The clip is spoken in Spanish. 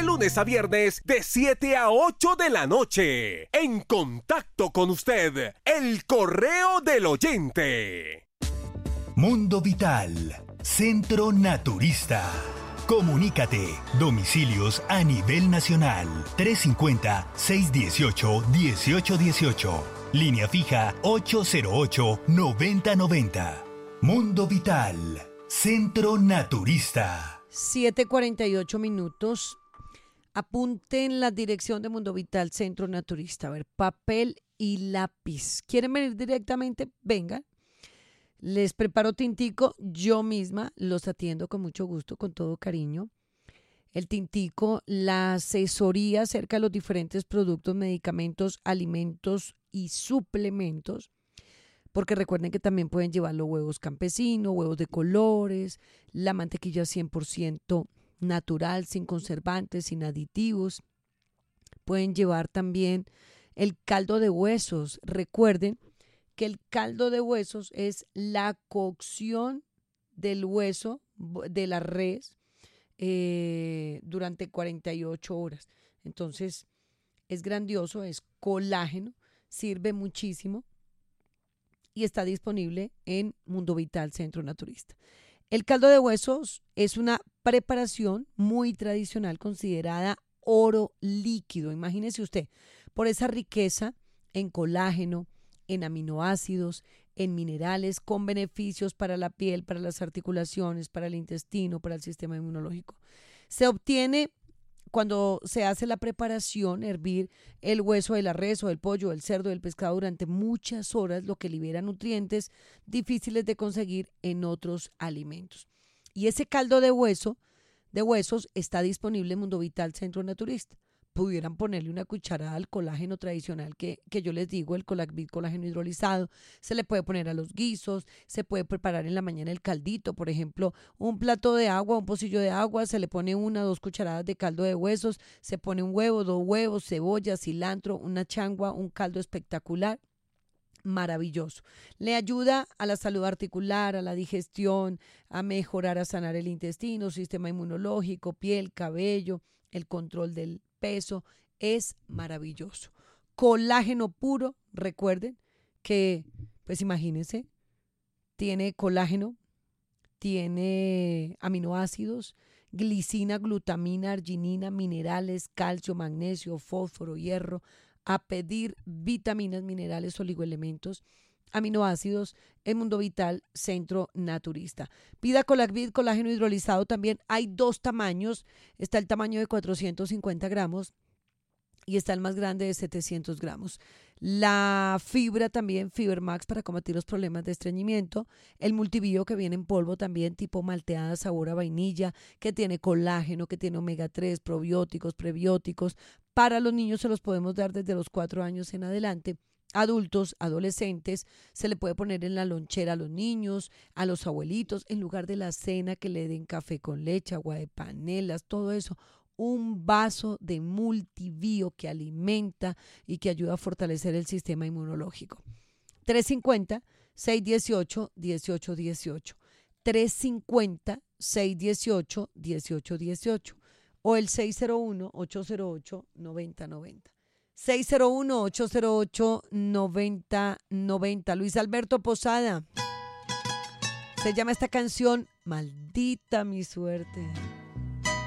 de lunes a viernes de 7 a 8 de la noche. En contacto con usted, el correo del oyente. Mundo Vital, Centro Naturista. Comunícate. Domicilios a nivel nacional. 350-618-1818. Línea fija 808-9090. Mundo Vital, Centro Naturista. 7:48 minutos. Apunten la dirección de Mundo Vital, Centro Naturista. A ver, papel y lápiz. ¿Quieren venir directamente? Vengan. Les preparo tintico, yo misma los atiendo con mucho gusto, con todo cariño. El tintico, la asesoría acerca de los diferentes productos, medicamentos, alimentos y suplementos, porque recuerden que también pueden llevar los huevos campesinos, huevos de colores, la mantequilla 100% natural, sin conservantes, sin aditivos. Pueden llevar también el caldo de huesos. Recuerden que el caldo de huesos es la cocción del hueso de la res durante 48 horas. Entonces es grandioso, es colágeno, sirve muchísimo y está disponible en Mundo Vital Centro Naturista. El caldo de huesos es una preparación muy tradicional considerada oro líquido. Imagínese usted, por esa riqueza en colágeno, en aminoácidos, en minerales con beneficios para la piel, para las articulaciones, para el intestino, para el sistema inmunológico. Se obtiene cuando se hace la preparación, hervir el hueso de la res o del pollo, del cerdo, del pescado durante muchas horas, lo que libera nutrientes difíciles de conseguir en otros alimentos. Y ese caldo de huesos está disponible en Mundo Vital Centro Naturista. Pudieran ponerle una cucharada al colágeno tradicional que yo les digo, el Colacvit colágeno hidrolizado. Se le puede poner a los guisos, se puede preparar en la mañana el caldito, por ejemplo, un plato de agua, un pocillo de agua, se le pone 1 o 2 cucharadas de caldo de huesos, se pone un huevo, 2 huevos, cebolla, cilantro, una changua, un caldo espectacular. Maravilloso. Le ayuda a la salud articular, a la digestión, a mejorar, a sanar el intestino, sistema inmunológico, piel, cabello, el control del peso. Es maravilloso. Colágeno puro, recuerden que, pues imagínense, tiene colágeno, tiene aminoácidos, glicina, glutamina, arginina, minerales, calcio, magnesio, fósforo, hierro, a pedir vitaminas, minerales, oligoelementos, aminoácidos en Mundo Vital Centro Naturista. Pida Colacvit colágeno hidrolizado también. Hay 2 tamaños. Está el tamaño de 450 gramos y está el más grande de 700 gramos. La fibra también, Fibermax para combatir los problemas de estreñimiento. El multivío que viene en polvo también tipo malteada, sabor a vainilla, que tiene colágeno, que tiene omega 3, probióticos, prebióticos. Para los niños se los podemos dar desde los 4 años en adelante. Adultos, adolescentes, se le puede poner en la lonchera a los niños, a los abuelitos, en lugar de la cena que le den café con leche, agua de panelas, todo eso. Un vaso de multivío que alimenta y que ayuda a fortalecer el sistema inmunológico. 350-618-1818. 350-618-1818. O el 601-808-9090. 601-808-9090. Luis Alberto Posada. Se llama esta canción Maldita mi suerte.